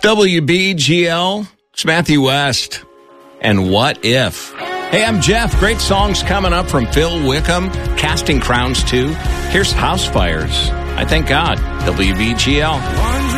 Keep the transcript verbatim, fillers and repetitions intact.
W B G L, it's Matthew West, and What If? Hey, I'm Jeff. Great songs coming up from Phil Wickham, Casting Crowns two. Here's House Fires. I Thank God, W B G L.